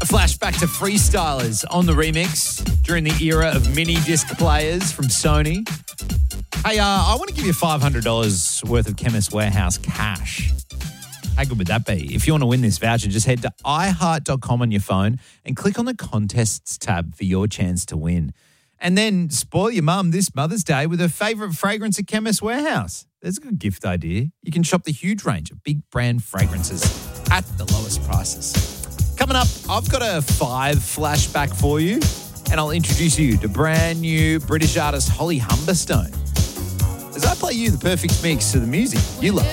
A flashback to freestylers on the remix during the era of mini disc players from Sony. Hey, I want to give you $500 worth of Chemist Warehouse cash. How good would that be? If you want to win this voucher, just head to iHeart.com on your phone and click on the contests tab for your chance to win. And then spoil your mum this Mother's Day with her favourite fragrance at Chemist Warehouse. There's a good gift idea. You can shop the huge range of big brand fragrances at the lowest prices. Coming up, I've got a 5 flashback for you, and I'll introduce you to brand new British artist Holly Humberstone as I play you the perfect mix of the music you love.